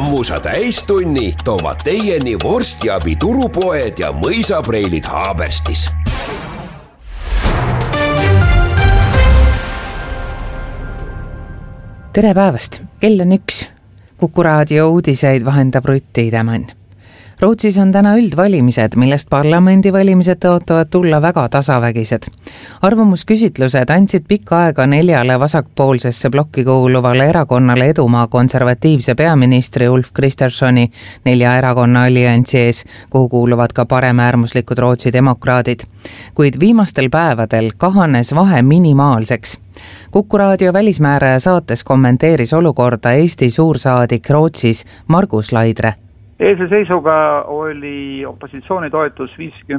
Ammusa täistunni toovad teieni vorstiabi turupoed ja mõisapreilid Haaberstis. Tere päevast, kell on 1. Kuku raadio uudiseid vahendab Rutt Tiidemann. Rootsis on täna üldvalimised, millest parlamendivalimised tõotavad tulla väga tasavägised. Arvamusküsitlused andsid pikka aega 4 vasakpoolsesse blokki kuuluvale erakonnale edumaa konservatiivse peaministri Ulf Kristerssoni 4 erakonna alliansi ees, kuhu kuuluvad ka paremäärmuslikud Rootsi demokraadid. Kuid viimastel päevadel kahanes vahe minimaalseks. Kuku raadio välismääraja saates kommenteeris olukorda Eesti suursaadik Rootsis Margus Laidre. Eilse seisuga oli opositsiooni toetus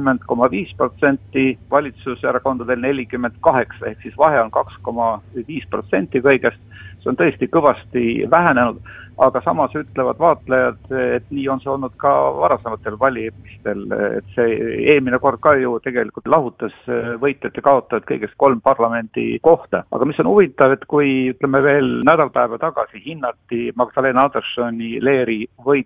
50,5%, valitsuserakondadel 48%, ehk siis vahe on 2,5% kõigest. See on tõesti kõvasti vähenenud, aga samas ütlevad vaatlejad, et nii on see olnud ka varasematel valimistel, et see eelmine kord ka ju tegelikult lahutas võitjad ja kaotajad kõigest 3 parlamendi kohta. Aga mis on huvitav, et kui ütleme veel nädalpäeva tagasi hinnati Magdalena Anderssoni Leeri võitu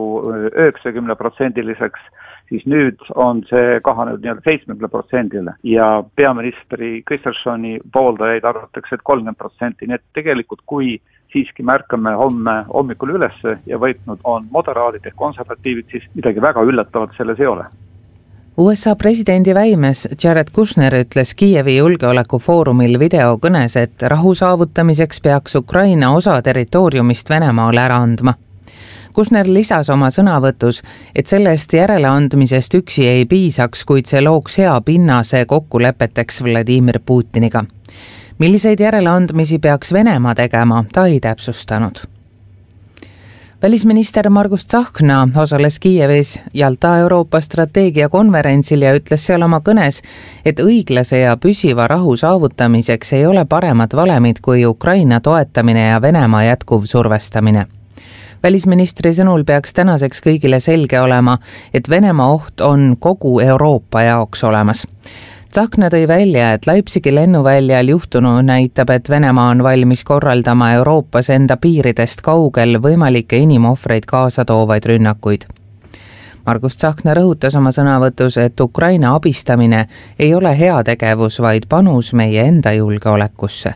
90%-liseks, siis nüüd on see kahanenud 70%-le ja peaministri Kristerssoni pooldajaid arvatakse, et 30%, nii et tegelikult kui siiski märkame homme hommikul ülesse ja võitnud on moderaadid ja konservatiivid, siis midagi väga üllatavat selles ei ole. USA presidendi väimes Jared Kushner ütles Kiievi julgeolekufoorumil videokõnes, et rahu saavutamiseks peaks Ukraina osa territooriumist Venemaale ära andma. Kushner lisas oma sõnavõtus, et sellest järeleandmisest üksi ei piisaks, kuid see looks hea pinnase kokkulepeteks Vladimir Putiniga. Milliseid järeleandmisi peaks Venemaa tegema, ta ei täpsustanud. Välisminister Margus Tsahkna osales Kiievis Jalta Euroopa strateegiakonverentsil ja ütles seal oma kõnes, et õiglase ja püsiva rahu saavutamiseks ei ole paremat valemid kui Ukraina toetamine ja Venemaa jätkuv survestamine. Välisministri sõnul peaks tänaseks kõigile selge olema, et Venemaa oht on kogu Euroopa jaoks olemas. Tsahkna tõi välja, et Leipzigi lennuväljal juhtunu näitab, et Venemaa on valmis korraldama Euroopas enda piiridest kaugel võimalikke inimohvreid kaasa toovaid rünnakuid. Margus Tsahkna rõhutas oma sõnavõtus, et Ukraina abistamine ei ole heategevus, vaid panus meie enda julgeolekusse.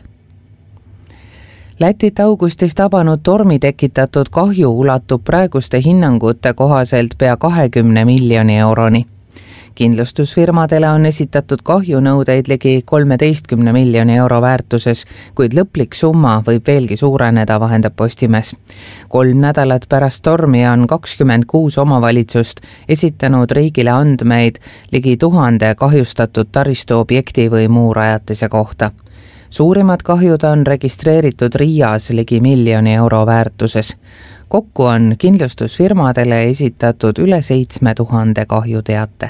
Lätit augustis tabanud tormi tekitatud kahju ulatub praeguste hinnangute kohaselt pea 20 miljoni euroni. Kindlustusfirmadele on esitatud kahjunõudeid ligi 13 miljoni euro väärtuses, kuid lõplik summa võib veelgi suureneda, vahendab Postimees. 3 nädalat pärast tormi on 26 omavalitsust esitanud riigile andmeid ligi 1000 kahjustatud taristuobjekti või muu rajatise kohta. Suurimad kahjud on registreeritud Riias ligi 1 miljoni euro väärtuses. Kokku on kindlustusfirmadele esitatud üle 7000 kahjuteate.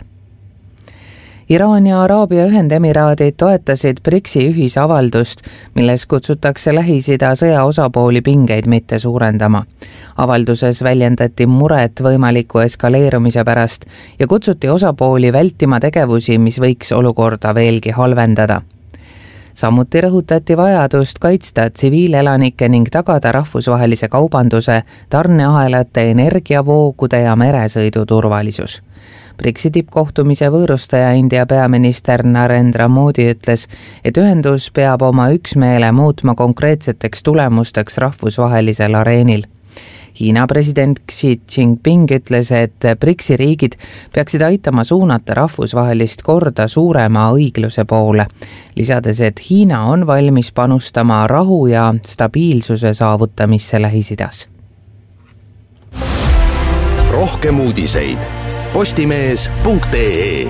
Iraan ja Araabia Ühendemiraadid toetasid BRICS-i ühisavaldust, milles kutsutakse Lähis-Ida sõja osapooli pingeid mitte suurendama. Avalduses väljendati muret võimaliku eskaleerumise pärast ja kutsuti osapooli vältima tegevusi, mis võiks olukorda veelgi halvendada. Samuti rõhutati vajadust kaitsta tsiviilelanikke ning tagada rahvusvahelise kaubanduse, tarneahelate, energiavoogude ja meresõidu turvalisus. BRICS-i tippkohtumise võõrustaja India peaminister Narendra Modi ütles, et ühendus peab oma üksmeele muutma konkreetseteks tulemusteks rahvusvahelisel areenil. Hiina president Xi Jinping ütles, et BRICS-i riigid peaksid aitama suunata rahvusvahelist korda suurema õigluse poole, lisades, et Hiina on valmis panustama rahu ja stabiilsuse saavutamisse Lähis-Idas. Rohkem uudiseid postimees.ee.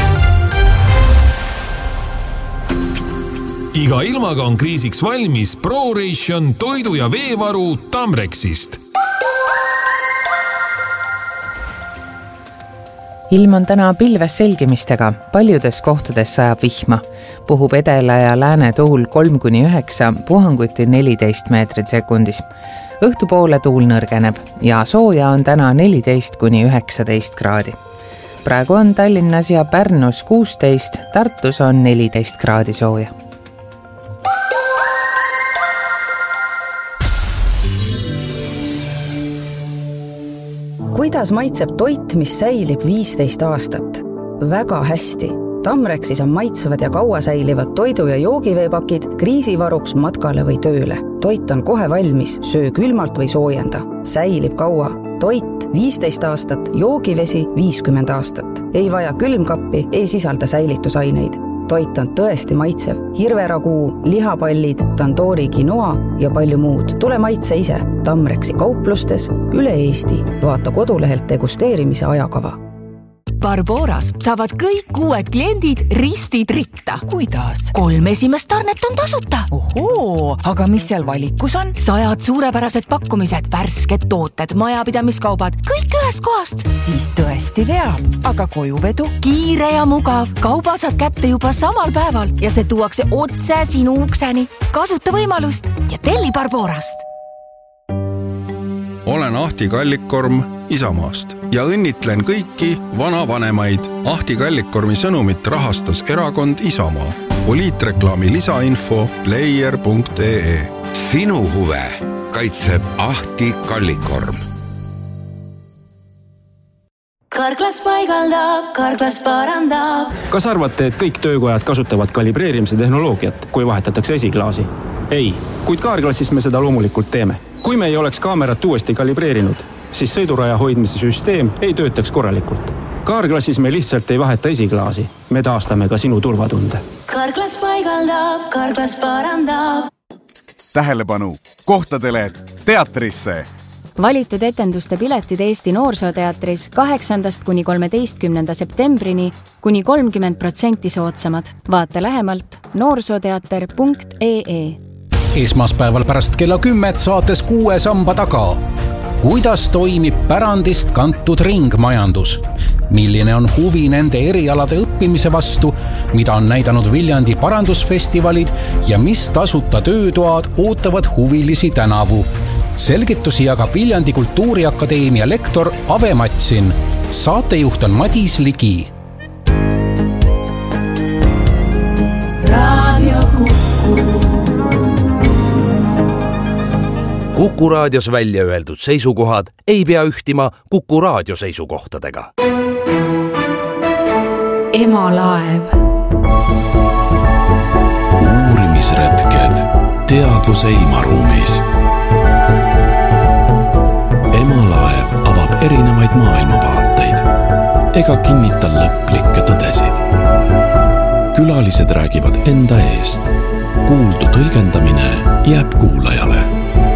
Iga ilmaga on kriisiks valmis ProRation toidu- ja veevaru Tamrexist. Ilm on täna pilves selgimistega, paljudes kohtades sajab vihma. Puhub edela ja lääne tuul 3-9, puhanguti 14 meetrit sekundis. Õhtupoole tuul nõrgeneb ja sooja on täna 14-19 kraadi. Praegu on Tallinnas ja Pärnus 16, Tartus on 14 kraadi sooja. Kuidas maitseb toit, mis säilib 15 aastat? Väga hästi. Tamrexis on maitsevad ja kaua säilivad toidu- ja joogiveepakid kriisivaruks matkale või tööle. Toit on kohe valmis, söö külmalt või soojenda. Säilib kaua. Toit 15 aastat, joogivesi 50 aastat. Ei vaja külmkappi, ei sisalda säilitusaineid. Toit on tõesti maitsev. Hirveraguu, lihapallid, tandoori quinoa ja palju muud. Tule maitse ise. Tamrexi kauplustes üle Eesti. Vaata kodulehelt degusteerimise ajakava. Barboras saavad kõik uued kliendid ristid ritta. Kuidas? 3 esimest tarnet on tasuta. Ohoo, aga mis seal valikus on? 100 suurepärased pakkumised, värsked tooted, majapidamiskaubad, kõik ühest kohast. Siis tõesti veab, aga kojuvedu? Kiire ja mugav, kauba saad kätte juba samal päeval ja see tuuakse otse sinu ukseni. Kasuta võimalust ja telli Barborast. Olen Ahti Kallikkorm Isamaast ja õnnitlen kõiki vanavanemaid. Ahti Kallikkormi sõnumit rahastas erakond Isamaa. Poliitreklaami lisainfo player.ee. Sinu huve kaitseb Ahti Kallikkorm. Karklas paigaldab, Karklas parandab. Kas arvate, et kõik töökojad kasutavad kalibreerimise tehnoloogiat, kui vahetatakse esiklaasi? Ei, kuid Kaarklassis me seda loomulikult teeme. Kui me ei oleks kaamerat uuesti kalibreerinud, siis sõiduraja hoidmise süsteem ei töötaks korralikult. Kaarklassis me lihtsalt ei vaheta esiklaasi. Me taastame ka sinu turvatunde. Karklas paigaldab, Karklas parandab. Tähelepanu! Kohtadele teatrisse! Valitud etenduste piletid Eesti Noorsooteatris 8. kuni 13. septembrini kuni 30% soodsamad. Vaata lähemalt noorsooteater.ee. Esmaspäeval pärast kella 10 saates 6 samba taga. Kuidas toimib pärandist kantud ringmajandus? Milline on huvi nende erialade õppimise vastu, mida on näidanud Viljandi parandusfestivalid ja mis tasuta töötoad ootavad huvilisi tänavu? Selgitusi jagab Viljandi Kultuuriakadeemia lektor Ave Matsin. Saatejuht on Madis Ligi. Radio Kuku. Kuku raadios välja öeldud seisukohad ei pea ühtima Kuku raadio seisukohtadega. Emalaev. Uurimisretked teadvuse ilmaruumis. Emalaev avab erinevaid maailmavaateid ega kinnita lõplikke tõdesid. Külalised räägivad enda eest. Kuuldu tõlgendamine jääb kuulajale.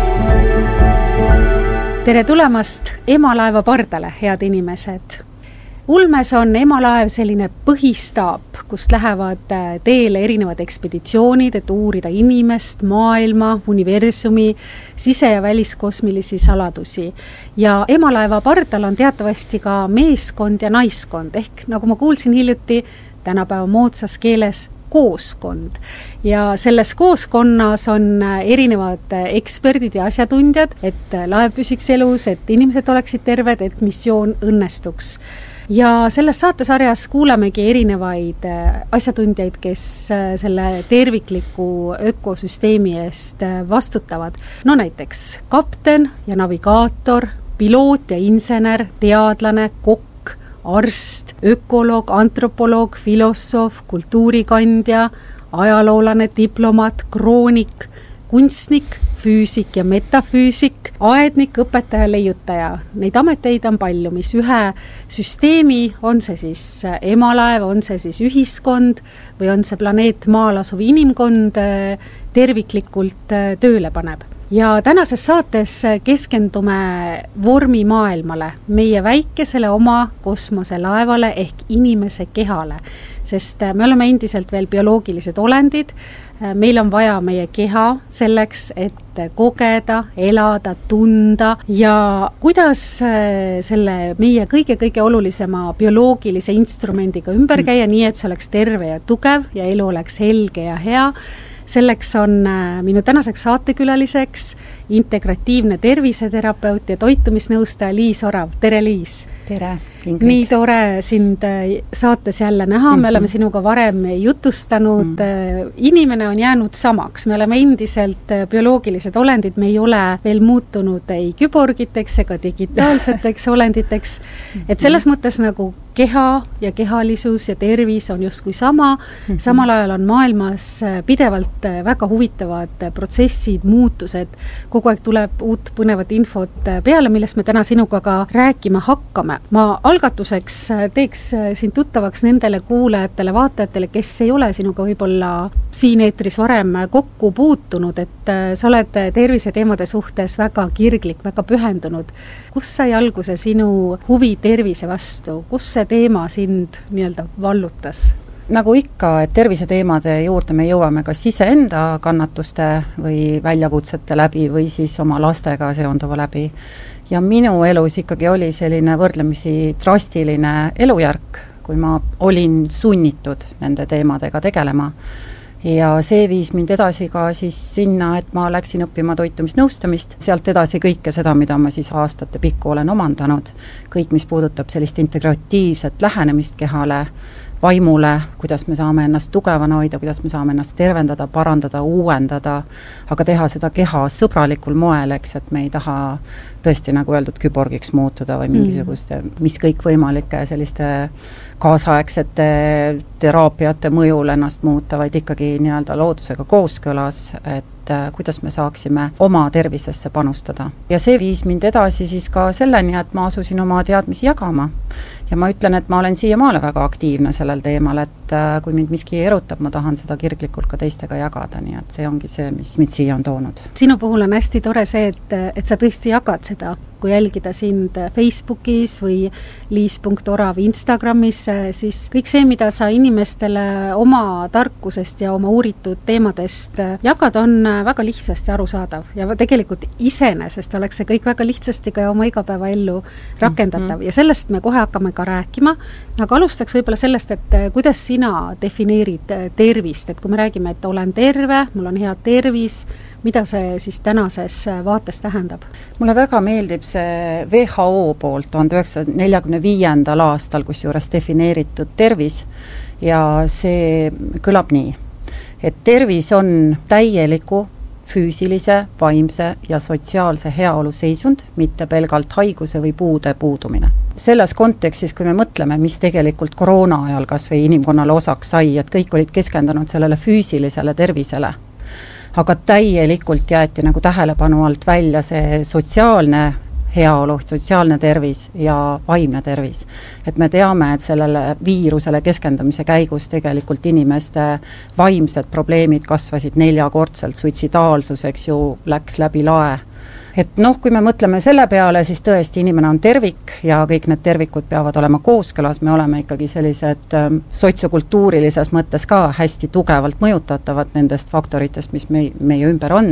Tere tulemast Emalaeva pardale, head inimesed. Ulmes on Emalaev selline põhistaap, kust lähevad teele erinevad ekspeditsioonid, et uurida inimest, maailma, universumi, sise- ja väliskosmilisi saladusi. Ja Emalaeva pardal on teatavasti ka meeskond ja naiskond, ehk nagu ma kuulsin hiljuti tänapäeva moodsas keeles kooskond. Ja selles kooskonnas on erinevad eksperdid ja asjatundjad, et laev püsiks elus, et inimesed oleksid terved, et missioon õnnestuks. Ja selles saatesarjas kuulamegi erinevaid asjatundjaid, kes selle tervikliku ökosüsteemi eest vastutavad. No näiteks kapten ja navigaator, piloot ja insener, teadlane, kokk, arst, ökoloog, antropoloog, filosoof, kultuurikandja, ajaloolane, diplomaat, kroonik, kunstnik, füüsik ja metafüüsik, aednik, õpetaja, leiutaja. Neid ameteid on palju, mis ühe süsteemi, on see siis emalaev, on see siis ühiskond või on see planeet Maal asuv inimkond terviklikult tööle paneb. Ja tänases saates keskendume vormimaailmale, meie väikesele oma kosmoselaevale ehk inimese kehale, sest me oleme endiselt veel bioloogilised olendid. Meil on vaja meie keha selleks, et kogeda, elada, tunda ja kuidas selle meie kõige olulisema bioloogilise instrumendiga ümber käia, nii et see oleks terve ja tugev ja elu oleks helge ja hea. Selleks on minu tänaseks saatekülaliseks integratiivne terviseterapeut ja toitumisnõustaja Liis Orav. Tere, Liis! Tere! nii tore sind saates jälle näha, me oleme sinuga varem jutustanud, inimene on jäänud samaks, me oleme endiselt bioloogilised olendid, me ei ole veel muutunud ei küborgiteks ega digitaalseteks olenditeks, et selles mõttes nagu keha ja kehalisus ja tervis on justkui sama, samal ajal on maailmas pidevalt väga huvitavad protsessid, muutused, kogu aeg tuleb uut põnevat infot peale, millest me täna sinuga ka rääkima hakkame. Ma algatuseks teeks sind tuttavaks nendele kuulajatele, vaatajatele, kes ei ole sinuga võib-olla siin eetris varem kokku puutunud, et sa oled terviseteemade suhtes väga kirglik, väga pühendunud. Kus sai alguse sinu huvi tervise vastu? Kus see teema sind nii-öelda vallutas? Nagu ikka, et terviseteemade juurde me jõuame kas iseenda kannatuste või väljakutsete läbi või siis oma lastega seonduva läbi. Ja minu elus ikkagi oli selline võrdlemisi drastiline elujärk, kui ma olin sunnitud nende teemadega tegelema. Ja see viis mind edasi ka siis sinna, et ma läksin õppima toitumisnõustamist, sealt edasi kõike seda, mida ma siis aastate pikku olen omandanud, kõik, mis puudutab sellist integratiivset lähenemist kehale, vaimule, kuidas me saame ennast tugevana hoida, kuidas me saame ennast tervendada, parandada, uuendada, aga teha seda keha sõbralikul moel, eks, et me ei taha tõesti, nagu öeldud, küborgiks muutuda või mingisuguste, mis kõik võimalike selliste kaasaegsete teraapiate mõjul ennast muuta, vaid ikkagi nii-öelda loodusega kooskõlas, et kuidas me saaksime oma tervisesse panustada. Ja see viis mind edasi siis ka selleni, et ma asusin oma teadmisi jagama. Ja ma ütlen, et ma olen siiamaale väga aktiivne sellel teemal, et kui mind miski erutab, ma tahan seda kirglikult ka teistega jagada, nii et see ongi see, mis mind siia on toonud. Sinu puhul on hästi tore see, et sa tõesti jagad seda, kui jälgida sind Facebookis või liis.orav Instagramis, siis kõik see, mida sa inimestele oma tarkusest ja oma uuritud teemadest jagad, on väga lihtsasti arusaadav ja tegelikult iseenesest oleks see kõik väga lihtsasti ka oma igapäevaellu rakendatav ja sellest me kohe hakkame ka rääkima, aga alustaks võib-olla sellest, et kuidas sina defineerid tervist, et kui me räägime, et olen terve, mul on hea tervis, mida see siis tänases vaates tähendab? Mulle väga meeldib see WHO poolt 1945. aastal, kus juures defineeritud tervis ja see kõlab nii, et tervis on täieliku füüsilise, vaimse ja sotsiaalse heaolu seisund, mitte pelgalt haiguse või puude puudumine. Selles kontekstis, kui me mõtleme, mis tegelikult koroona ajal kas või inimkonnale osaks sai, et kõik olid keskendunud sellele füüsilisele tervisele, aga täielikult jäeti nagu tähelepanu alt välja see sotsiaalne heaolu, sotsiaalne tervis ja vaimne tervis. Et me teame, et sellele viirusele keskendumise käigus tegelikult inimeste vaimsed probleemid kasvasid 4-kordselt, suitsidaalsus, eks ju, läks läbi lae. Et kui me mõtleme selle peale, siis tõesti inimene on tervik ja kõik need tervikud peavad olema kooskõlas, me oleme ikkagi sellised sotsiokultuurilises mõttes ka hästi tugevalt mõjutatavad nendest faktoritest, mis meie ümber on.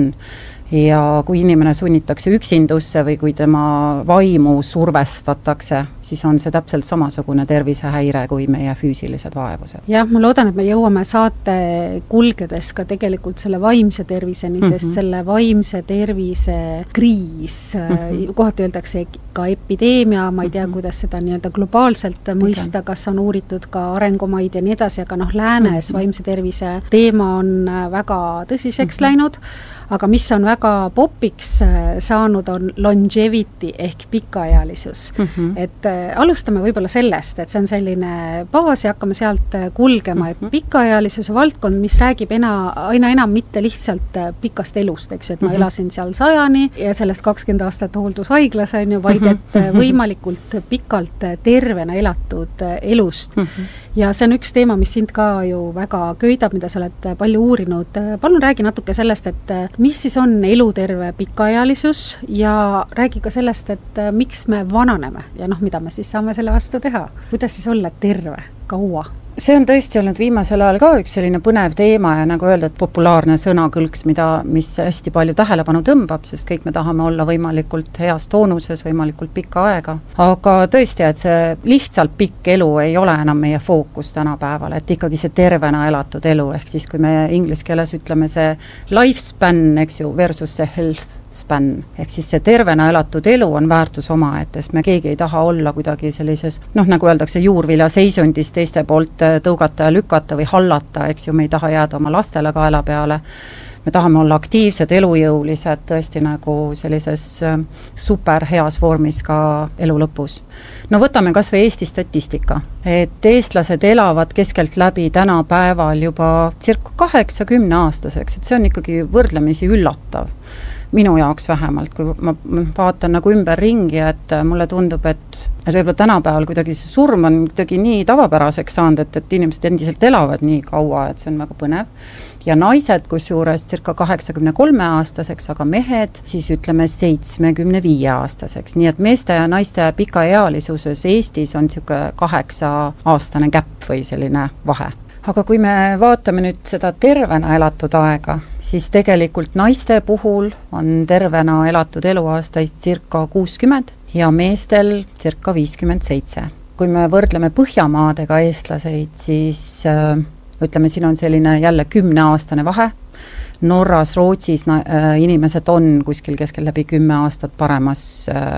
Ja kui inimene sunnitakse üksindusse või kui tema vaimu survestatakse, siis on see täpselt samasugune tervisehäire kui meie füüsilised vaevused. Jah, ma loodan, et me jõuame saate kulgedes ka tegelikult selle vaimse terviseni, sest selle vaimse tervise kriis, kohati öeldakse ka epideemia, ma ei tea, kuidas seda nii-öelda globaalselt mõista, kas on uuritud ka arengumaid ja nii edasi, aga läänes vaimse tervise teema on väga tõsiseks läinud, aga mis on väga popiks saanud, on longevity ehk pikaealisus. Et alustame võib-olla sellest, et see on selline baas ja hakkame sealt kulgema, et pikaealisuse valdkond, mis räägib aina enam mitte lihtsalt pikast elust, eks ju, et ma elasin seal 100 ja sellest 20 aastat hooldushaiglas on ju, vaid et võimalikult pikalt tervena elatud elust. Ja see on üks teema, mis sind ka ju väga köidab, mida sa oled palju uurinud. Palun räägi natuke sellest, et mis siis on eluterve pikaealisus ja räägi ka sellest, et miks me vananeme ja mida me siis saame selle vastu teha. Kuidas siis olla terve kaua? See on tõesti olnud viimasel ajal ka üks selline põnev teema ja nagu öelda, et populaarne sõnakõlks, mis hästi palju tähelepanu tõmbab, sest kõik me tahame olla võimalikult heas toonuses, võimalikult pikka aega. Aga tõesti, et see lihtsalt pikk elu ei ole enam meie fookus tänapäeval, et ikkagi see tervena elatud elu, ehk siis kui me inglise keeles ütleme see lifespan, eks ju, versus see health span. Ehk siis see tervena elatud elu on väärtus omaette, sest me keegi ei taha olla kuidagi sellises, nagu öeldakse, juurvilja seisundis teiste poolt tõugata ja lükata või hallata, eks ju, me ei taha jääda oma lastele kaela peale. Me tahame olla aktiivsed, elujõulised, tõesti nagu sellises super heas vormis ka elu lõpus. No võtame kas või Eesti statistika, et eestlased elavad keskelt läbi tänapäeval juba circa 80-aastaseks, et see on ikkagi võrdlemisi üllatav. Minu jaoks vähemalt, kui ma vaatan nagu ümber ringi, et mulle tundub, et võib-olla tänapäeval kuidagi see surm on kuidagi nii tavapäraseks saanud, et inimesed endiselt elavad nii kaua, et see on väga põnev. Ja naised kusjuures circa 83-aastaseks, aga mehed siis ütleme 75-aastaseks. Nii et meeste ja naiste pikaealisuses Eestis on 8-aastane käpp või selline vahe. Aga kui me vaatame nüüd seda tervena elatud aega, siis tegelikult naiste puhul on tervena elatud eluaastaid circa 60 ja meestel circa 57. Kui me võrdleme Põhjamaadega eestlaseid, siis ütleme, siin on selline jälle 10-aastane vahe. Norras, Rootsis inimesed on kuskil keskel läbi 10 aastat paremas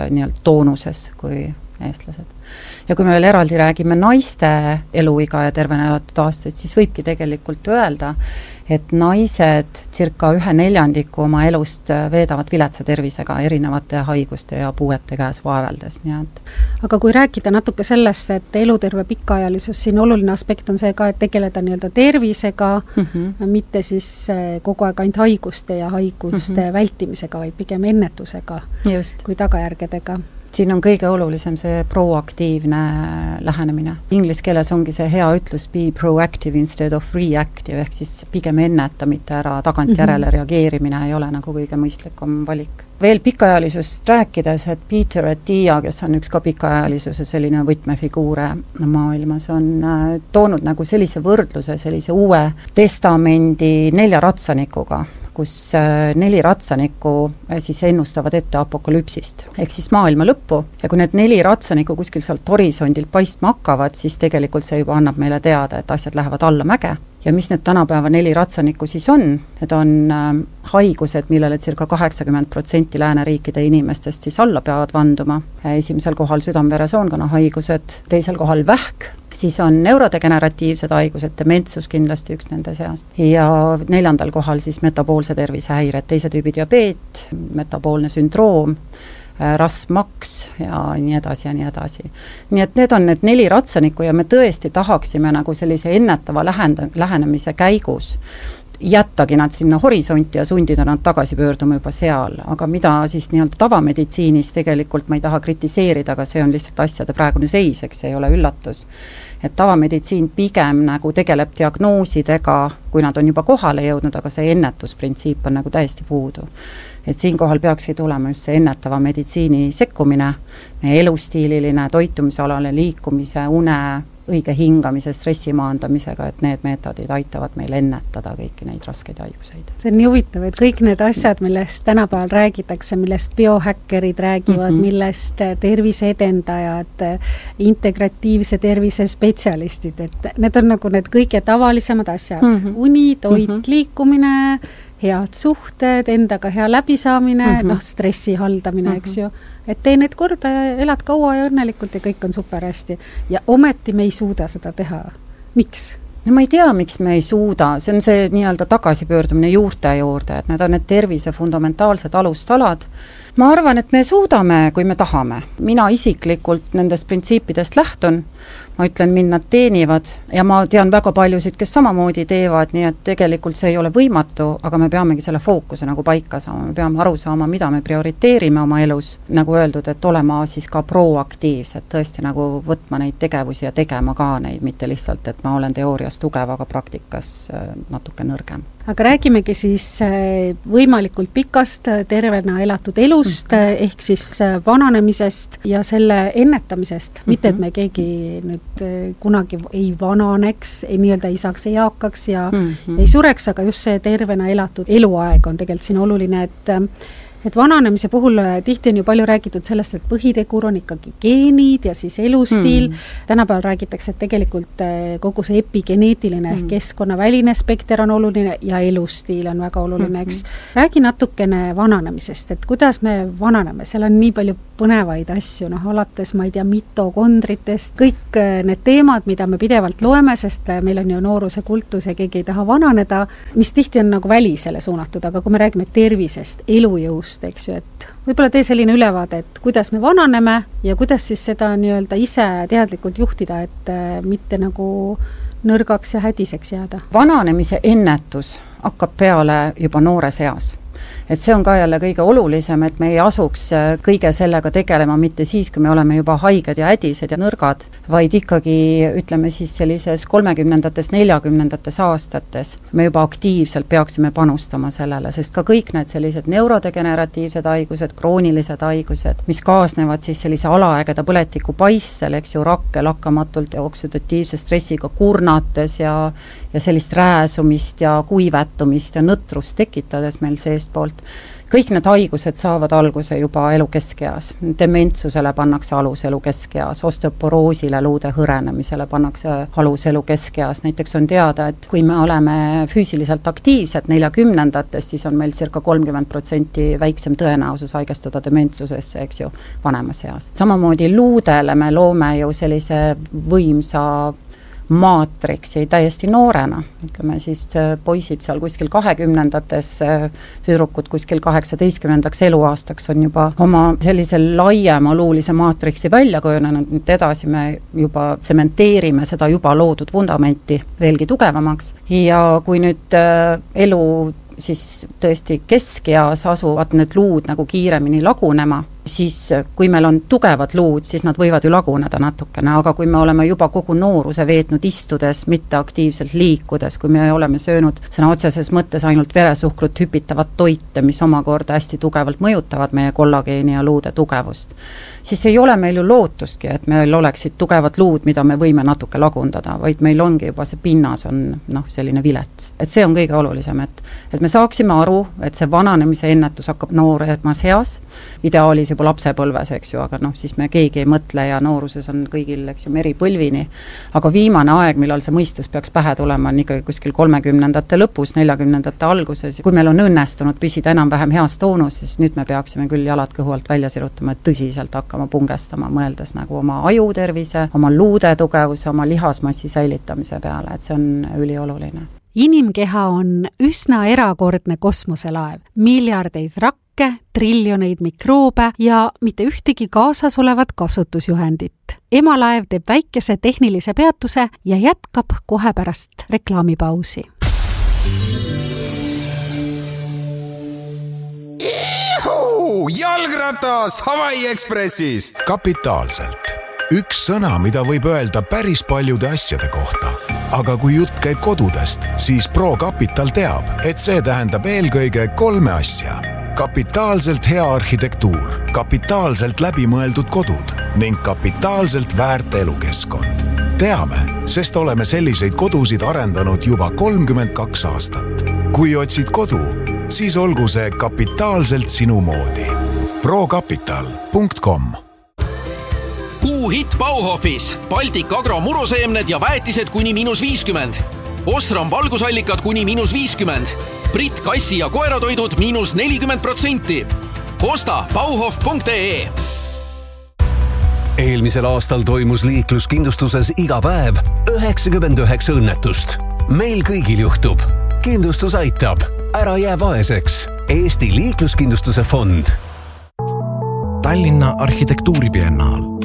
toonuses kui eestlased. Ja kui me veel eraldi räägime naiste eluiga ja tervena elatud aastaid, siis võibki tegelikult öelda, et naised circa 1/4 oma elust veedavad viletsa tervisega erinevate haiguste ja puuete käes vaeveldes. Aga kui rääkida natuke sellest, et eluterve pikaajalisus, siin oluline aspekt on see ka, et tegeleda nii-öelda tervisega, mitte siis kogu aeg ainult haiguste ja haiguste vältimisega, vaid pigem ennetusega kui tagajärgedega. Siin on kõige olulisem see proaktiivne lähenemine. Inglise keeles ongi see hea ütlus be proactive instead of reactive, ehk siis pigem enneta, mitte ära tagantjärele reageerimine ei ole nagu kõige mõistlikum valik. Veel pikaajalisust rääkides, et Peter Attia, kes on üks ka pikaajalisuse selline võtmefiguure maailmas, on toonud nagu sellise võrdluse, sellise uue testamendi 4 ratsanikuga, kus 4 ratsanikku siis ennustavad ette apokalüpsist, ehk siis maailma lõppu, ja kui need 4 ratsanikku kuskil sealt horisondilt paistma hakkavad, siis tegelikult see juba annab meile teada, et asjad lähevad alla mäge. Ja mis need tänapäeva 4 ratsanikku siis on? Need on haigused, millele circa 80% lääneriikide inimestest siis alla peavad vanduma. Esimesel kohal südame-veresoonkonna haigused, teisel kohal vähk, siis on neurodegeneratiivsed haigused, dementsus kindlasti üks nende seast. Ja 4. kohal siis metaboolse tervisehäired, teise tüübi diabeet, metaboolne sündroom, rasvmaks ja nii edasi ja nii edasi. Nii et need on need 4 ratsanikku ja me tõesti tahaksime nagu sellise ennetava lähenemise käigus jättagi nad sinna horisonti ja sundida nad tagasi pöörduma juba seal, aga mida siis nii-öelda tavameditsiinis tegelikult ma ei taha kritiseerida, aga see on lihtsalt asjade praegune seis, eks see ei ole üllatus. Et tavameditsiin pigem nagu tegeleb diagnoosidega, kui nad on juba kohale jõudnud, aga see ennetusprintsiip on nagu täiesti puudu. Et siinkohal peakski tulema just see ennetava meditsiini sekkumine, meie elustiililine, toitumisalane, liikumise, une, õige hingamise, stressi maandamisega, et need meetodid aitavad meil ennetada kõiki neid raskeid haiguseid. See on nii huvitav, et kõik need asjad, millest tänapäeval räägitakse, millest biohäkkerid räägivad, millest terviseedendajad, integratiivse tervise spetsialistid, et need on nagu need kõige tavalisemad asjad. Uni, toit, liikumine, head suhted, endaga hea läbisaamine, stressi haldamine, eks ju. Et tee need korda ja elad kaua ja õnnelikult ja kõik on super hästi. Ja ometi me ei suuda seda teha. Miks? No ma ei tea, miks me ei suuda. See on see nii-öelda tagasipöördumine juurte juurde, et need on need tervise fundamentaalsed alustalad. Ma arvan, et me suudame, kui me tahame. Mina isiklikult nendest printsiipidest lähtun. Ma ütlen, mind nad teenivad ja ma tean väga paljusid, kes samamoodi teevad, nii et tegelikult see ei ole võimatu, aga me peamegi selle fookuse nagu paika saama, me peame aru saama, mida me prioriteerime oma elus, nagu öeldud, et olema siis ka proaktiivsed, tõesti nagu võtma neid tegevusi ja tegema ka neid, mitte lihtsalt, et ma olen teoorias tugev, aga praktikas natuke nõrgem. Aga räägimegi siis võimalikult pikast tervena elatud elust, ehk siis vananemisest ja selle ennetamisest, mitte et me keegi nüüd kunagi ei vananeks, nii-öelda ei saaks eakaks ja ei sureks, aga just see tervena elatud eluaeg on tegelikult siin oluline, et et vananemise puhul tihti on ju palju räägitud sellest, et põhitegur on ikkagi geenid ja siis elustiil. Tänapäeval räägitakse, et tegelikult kogu see epigeneetiline ehk keskkonnaväline spekter on oluline ja elustiil on väga oluline, eks. Räägi natukene vananemisest, et kuidas me vananeme, seal on nii palju põnevaid asju, alates, ma ei tea, mitokondritest, kõik need teemad, mida me pidevalt loeme, sest meil on ju nooruse kultus ja keegi ei taha vananeda, mis tihti on nagu välisele suunatud, aga kui me räägime tervisest, elujõust, eks ju, et võib-olla tee selline ülevaade, et kuidas me vananeme ja kuidas siis seda nii-öelda ise teadlikult juhtida, et mitte nagu nõrgaks ja hädiseks jääda. Vananemise ennetus hakkab peale juba noores eas. Et see on ka jälle kõige olulisem, et me ei asuks kõige sellega tegelema mitte siis, kui me oleme juba haiged ja hädised ja nõrgad, vaid ikkagi, ütleme siis sellises 30-ndates, 40-ndates aastates me juba aktiivselt peaksime panustama sellele, sest ka kõik need sellised neurodegeneratiivsed haigused, kroonilised haigused, mis kaasnevad siis sellise alaägeda põletiku paissel, eks ju, rakke lakkamatult ja oksüdatiivse stressiga kurnates ja sellist rääsumist ja kuivetumist ja nõtrust tekitades meil seestpoolt. Kõik need haigused saavad alguse juba elu keskeas. Dementsusele pannakse alus elu keskeas, osteoporoosile, luude hõrenemisele pannakse alus elu keskeas. Näiteks on teada, et kui me oleme füüsiliselt aktiivsed 40-ndates, siis on meil circa 30% väiksem tõenäosus haigestuda dementsusesse, eks ju, vanemas eas. Samamoodi luudele me loome ju sellise võimsa maatriksi täiesti noorena, ütleme siis poisid seal kuskil 20-ndates, tüdrukud kuskil 18 eluaastaks on juba oma sellise laiema luulise maatriksi välja kujunenud, nüüd edasi me juba tsementeerime seda juba loodud vundamenti veelgi tugevamaks ja kui nüüd elu siis tõesti keskeas asuvad need luud nagu kiiremini lagunema, siis kui meil on tugevad luud, siis nad võivad ju laguneda natukene, aga kui me oleme juba kogu nooruse veetnud istudes, mitte aktiivselt liikudes, kui me oleme söönud sõna otseses mõttes ainult veresuhkrut hüpitavat toite, mis omakorda hästi tugevalt mõjutavad meie kollageeni ja luude tugevust, siis ei ole meil ju lootustki, et meil oleksid tugevad luud, mida me võime natuke lagundada, vaid meil ongi juba see pinnas on selline vilets. Et see on kõige olulisem, et me saaksime aru, et see vananemise ennetus hakkab nooremas eas, ideaalis juba lapsepõlves, eks ju, aga siis me keegi ei mõtle ja nooruses on kõigil, eks ju, meripõlvini, aga viimane aeg, millal see mõistus peaks pähe tulema, on ikkagi kuskil 30-ndate lõpus, 40-ndate alguses. Kui meil on õnnestunud püsida enam-vähem heas toonus, siis nüüd me peaksime küll jalad kõhu alt välja sirutama, et tõsiselt hakkama pungestama, mõeldes nagu oma ajutervise, oma luude tugevuse, oma lihasmassi säilitamise peale, et see on ülioluline. Inimkeha on üsna erakordne kosmoselaev, miljardeid rakke, triljoneid mikroobe ja mitte ühtegi kaasas olevat kasutusjuhendit. Emalaev teeb väikese tehnilise peatuse ja jätkab kohe pärast reklaamipausi. Jalgratas Hawaii Expressist! Kapitaalselt. Üks sõna, mida võib öelda päris paljude asjade kohta. Aga kui jutt käib kodudest, siis ProCapital teab, et see tähendab eelkõige 3 asja. Kapitaalselt hea arhitektuur, kapitaalselt läbimõeldud kodud ning kapitaalselt väärt elukeskkond. Teame, sest oleme selliseid kodusid arendanud juba 32 aastat. Kui otsid kodu, siis olgu see kapitaalselt sinu moodi. procapital.com Kuuhitt Bauhofis, Baltic Agro muruseemned ja väetised kuni -50. Osram valgusallikad kuni -50. Brit kassi- ja koeratoidud -40%. Osta bauhof.ee. Eelmisel aastal toimus liikluskindlustuses iga päev 99 õnnetust. Meil kõigil juhtub. Kindlustus aitab. Ära jää vaeseks. Eesti liikluskindlustuse fond. Tallinna arhitektuuribiennaal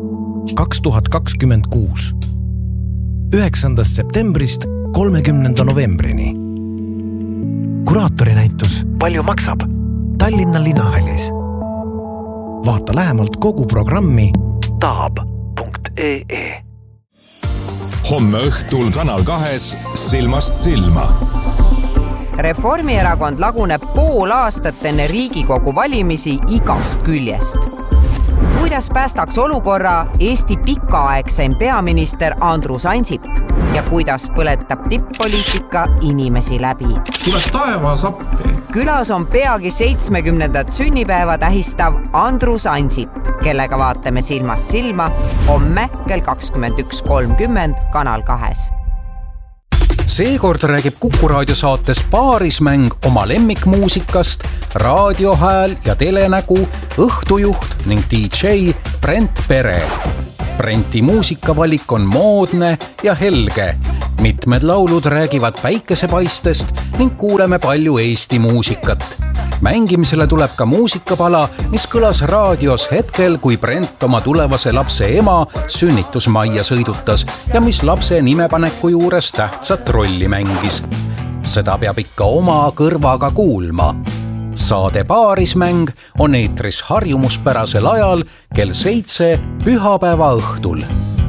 2026. 9. septembrist 30. novembrini. Kuraatori-näitus Palju maksab? Tallinna Linnahallis. Vaata lähemalt kogu programmi taab.ee. Homme õhtul Kanal 2 Silmast silma. Reformierakond laguneb pool aastat enne Riigikogu valimisi igast küljest. Kuidas päästaks olukorra Eesti pikaaegseim peaminister Andrus Ansip ja kuidas põletab tipp-poliitika inimesi läbi? Tuleb taevas appi. külas on peagi 70. sünnipäeva tähistav Andrus Ansip, kellega vaatame silmast silma homme kell 21.30 Kanal 2. Seekord räägib Kuku raadiosaates Paarismäng oma lemmikmuusikast, raadiohääl ja telenägu, õhtujuht ning DJ Brent Pere. Brenti muusikavalik on moodne ja helge. Mitmed laulud räägivad päikesepaistest ning kuuleme palju Eesti muusikat. Mängimisele tuleb ka muusikapala, mis kõlas raadios hetkel, kui Brent oma tulevase lapse ema sünnitusmajja sõidutas ja mis lapse nimepaneku juures tähtsat rolli mängis. Seda peab ikka oma kõrvaga kuulma. Saade Paarismäng on eetris harjumuspärasel ajal kell 7 pühapäeva õhtul.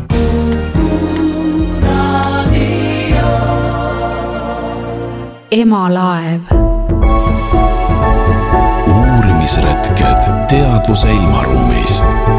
Emalaev. Uurimisretked teadvuse ilmaruumis.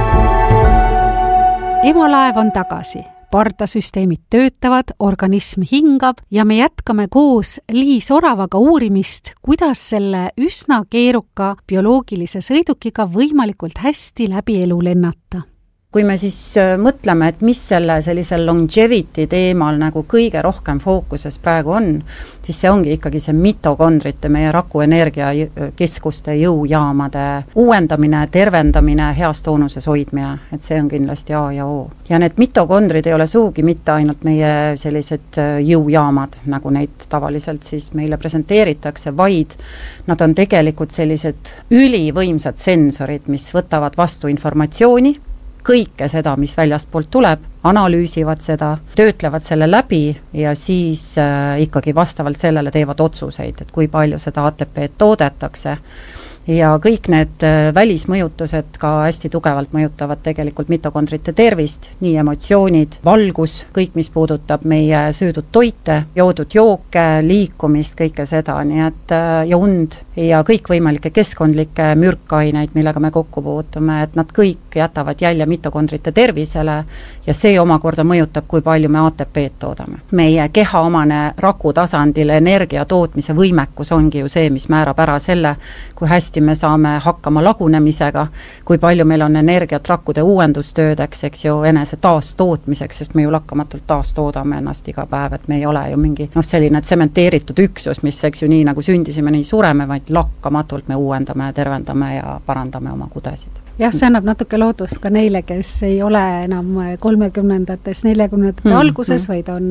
Emalaev on tagasi. Pardasüsteemid töötavad, organism hingab ja me jätkame koos Liis Oravaga uurimist, kuidas selle üsna keeruka bioloogilise sõidukiga võimalikult hästi läbi elu lennata. Kui me siis mõtleme, et mis sellisel longevity teemal nagu kõige rohkem fookuses praegu on, siis see ongi ikkagi see mitokondrite, meie rakuenergiakeskuste jõujaamade uuendamine, tervendamine, heas toonuses hoidmine, et see on kindlasti A ja O. Ja need mitokondrid ei ole sugugi mitte ainult meie sellised jõujaamad, nagu neid tavaliselt siis meile presenteeritakse, vaid nad on tegelikult sellised ülivõimsad sensorid, mis võtavad vastu informatsiooni, kõike seda, mis väljastpoolt tuleb, analüüsivad seda, töötlevad selle läbi ja siis ikkagi vastavalt sellele teevad otsuseid, et kui palju seda ATP toodetakse. Ja kõik need välismõjutused ka hästi tugevalt mõjutavad tegelikult mitokondrite tervist, nii emotsioonid, valgus, kõik mis puudutab meie söödud toite, joodud jooke, liikumist, kõike seda, nii et ja und ja kõikvõimalikke keskkondlikke mürkaineid, millega me kokku puutume, et nad kõik jätavad jälje mitokondrite tervisele ja see omakorda mõjutab, kui palju me ATP-d toodame. Meie keha omane raku tasandil energia tootmise võimekus ongi ju see, mis määrab ära selle, kui hästi me saame hakkama lagunemisega, kui palju meil on energiat rakkude uuendustöödeks, eks ju, enese taastootmiseks, sest me ju lakkamatult taastoodame ennast iga päev, et me ei ole ju mingi selline tsementeeritud üksus, mis eks ju nii nagu sündisime, nii sureme, vaid lakkamatult me uuendame, tervendame ja parandame oma kudesid. Jah, see annab natuke lootust ka neile, kes ei ole enam 30-ndates, 40-ndate alguses, vaid on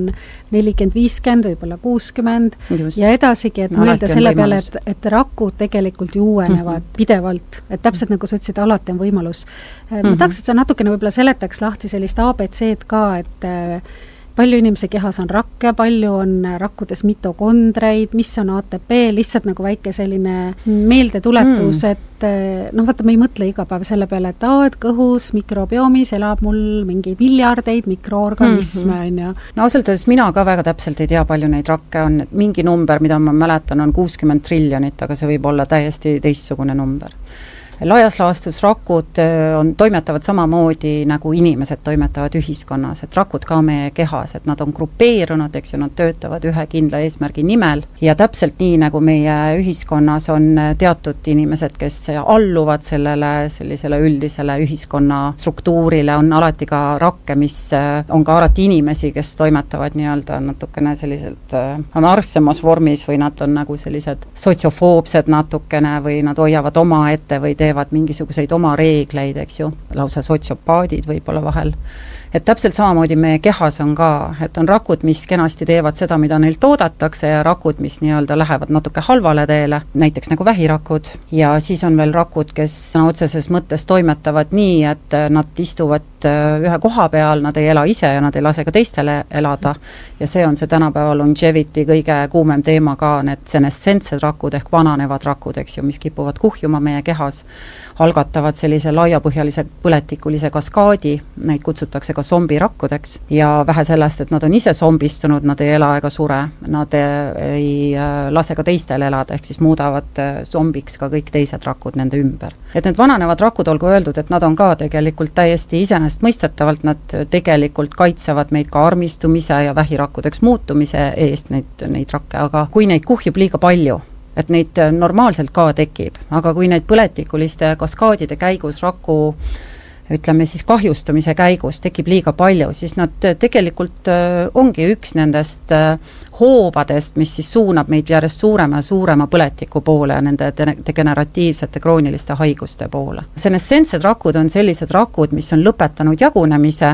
40-50, võib-olla 60 Just. Ja edasigi, et mõelda selle peale, et rakud tegelikult ju uuenevad pidevalt, et täpselt nagu sa ütlesid, alati on võimalus. Ma tahaks, et sa natukene võib-olla seletaks lahti sellist ABC-d ka, et palju inimese kehas on rakke, palju on rakkudes mitokondreid, mis on ATP, lihtsalt nagu väike selline meeldetuletus, et vaata, me ei mõtle iga päev selle peale, et kõhus, mikrobiomis elab mul mingi miljardeid mikroorganisme, on ju. No ausalt öeldes mina ka väga täpselt ei tea, palju neid rakke on, et mingi number, mida ma mäletan, on 60 triljonit, aga see võib olla täiesti teistsugune number. Laias laastus rakud toimetavad samamoodi nagu inimesed toimetavad ühiskonnas, et rakud ka meie kehas, et nad on grupeerunud, eks ju, nad töötavad ühe kindla eesmärgi nimel ja täpselt nii nagu meie ühiskonnas on teatud inimesed, kes alluvad sellisele üldisele ühiskonna struktuurile, on alati ka rakke, mis on ka alati inimesi, kes toimetavad nii-öelda natukene selliselt anarsemas vormis või nad on nagu sellised sotsiofoobsed natukene või nad hoiavad oma ette või teevad mingisuguseid oma reegleid, eks ju, lausa sotsiopaadid võib-olla vahel. Et täpselt samamoodi meie kehas on ka, et on rakud, mis kenasti teevad seda, mida neil toodetakse ja rakud, mis nii-öelda lähevad natuke halvale teele, näiteks nagu vähirakud ja siis on veel rakud, kes otseses mõttes toimetavad nii, et nad istuvad ühe koha peal, nad ei ela ise ja nad ei lase ka teistele elada ja see on see tänapäeva longevity kõige kuumem teema ka, need senescentsed rakud ehk vananevad rakud, eks ju, mis kipuvad kuhjuma meie kehas, algatavad sellise laiapõhjalise põletikulise kaskaadi, neid kutsutakse ka zombirakkudeks ja vähe sellest, et nad on ise zombistunud, nad ei ela ega sure, nad ei lase ka teistel elada, ehk siis muudavad zombiks ka kõik teised rakud nende ümber. Et need vananevad rakud, olgu öeldud, et nad on ka tegelikult täiesti iseenesestmõistetavalt, nad tegelikult kaitsevad meid ka armistumise ja vähirakkudeks muutumise eest neid rakke, aga kui neid kuhjub liiga palju, et neid normaalselt ka tekib, aga kui neid põletikuliste kaskaadide käigus raku ütleme siis kahjustamise käigus tekib liiga palju, siis nad tegelikult ongi üks nendest hoobadest, mis siis suunab meid järjest suurema ja suurema põletiku poole ja nende degeneratiivsete krooniliste haiguste poole. Senescentsed rakud on sellised rakud, mis on lõpetanud jagunemise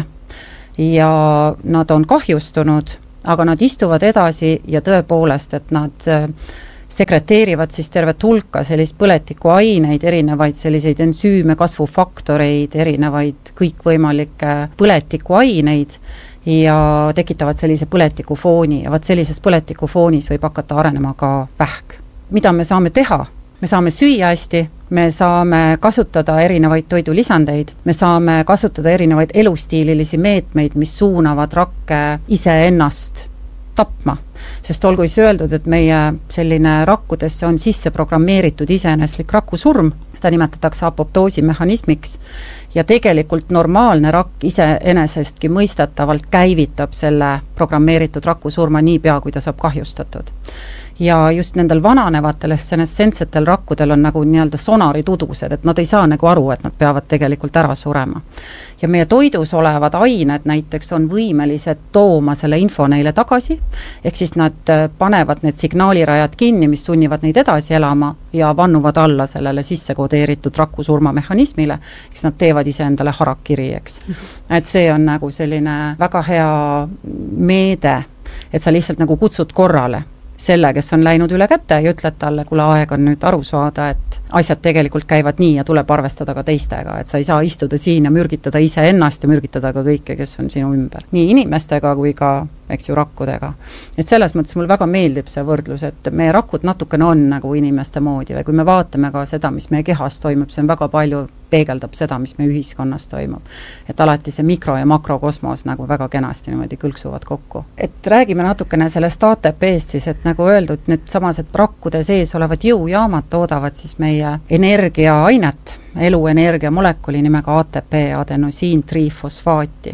ja nad on kahjustunud, aga nad istuvad edasi ja tõepoolest, et nad sekreteerivad siis tervet hulka sellist põletikuaineid, erinevaid selliseid ensüüme, kasvufaktoreid, erinevaid kõikvõimalikke põletikuaineid ja tekitavad sellise põletikufooni ja sellises põletikufoonis võib hakata arenema ka vähk. Mida me saame teha? Me saame süüa hästi, me saame kasutada erinevaid toidulisandeid, me saame kasutada erinevaid elustiililisi meetmeid, mis suunavad rakke iseennast tapma, sest olgu siis öeldud, et meie selline rakkudesse on sisse programmeeritud iseeneslik rakusurm, ta nimetatakse apoptoosi mehhanismiks ja tegelikult normaalne rakk iseenesestki mõistetavalt käivitab selle programmeeritud rakusurma niipea, kui ta saab kahjustatud. Ja just nendel vananevatel senescentsetel rakkudel on nagu nii-öelda sonaritudused, et nad ei saa nagu aru, et nad peavad tegelikult ära surema. Ja meie toidus olevad ained näiteks on võimelised tooma selle info neile tagasi, ehk siis nad panevad need signaalirajad kinni, mis sunnivad neid edasi elama ja vannuvad alla sellele sisse kodeeritud rakusurma mehhanismile, siis nad teevad ise endale harakiri, eks. Et see on nagu selline väga hea meede, et sa lihtsalt nagu kutsud korrale selle, kes on läinud üle käte ja ütled talle, kuule aeg on nüüd aru saada, et asjad tegelikult käivad nii ja tuleb arvestada ka teistega, et sa ei saa istuda siin ja mürgitada ise ennast ja mürgitada ka kõike, kes on sinu ümber. Nii inimestega kui ka, eks ju, rakkudega. Et selles mõttes mul väga meeldib see võrdlus, et meie rakud natukene on nagu inimeste moodi või kui me vaatame ka seda, mis meie kehas toimub, see on väga palju peegeldab seda, mis meie ühiskonnas toimub. Et alati see mikro- ja makrokosmos nagu väga kenasti niimoodi kõlksuvad kokku. Et räägime natukene sellest ATP-st siis, et nagu öeldud, need samas, et rakkude sees olevad jõujaamad toodavad siis meie energiaainet, eluenergia molekuli nimega ATP, adenosiin trifosfaati.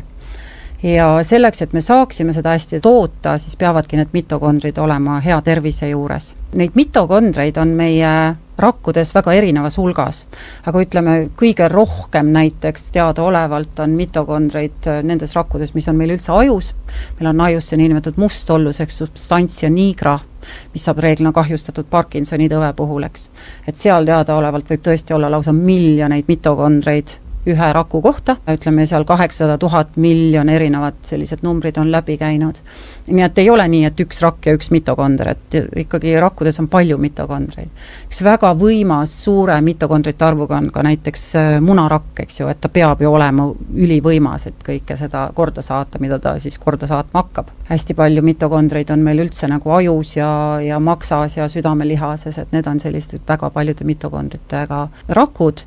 Ja selleks, et me saaksime seda hästi toota, siis peavadki need mitokondrid olema hea tervise juures. Neid mitokondreid on meie rakkudes väga erinevas hulgas, aga ütleme, kõige rohkem näiteks teadaolevalt on mitokondreid nendes rakkudes, mis on meil üldse ajus. Meil on ajus see niinimetatud mustolluseks substantsia nigra, mis saab reeglina kahjustatud Parkinsoni tõve puhul, eks. Et seal teadaolevalt võib tõesti olla lausa miljoneid mitokondreid ühe raku kohta, ütleme seal 800 000 miljon erinevad sellised numbrid on läbi käinud. Nii et ei ole nii, et üks rakk ja üks mitokonder, et ikkagi rakkudes on palju mitokondreid. Üks väga võimas suure mitokondrite arvuga on ka näiteks munarakk, eks ju, et ta peab ju olema ülivõimas, et kõike seda korda saata, mida ta siis korda saatma hakkab. Hästi palju mitokondreid on meil üldse nagu ajus ja maksas ja südamelihases, et need on sellised väga paljude mitokondritega rakud.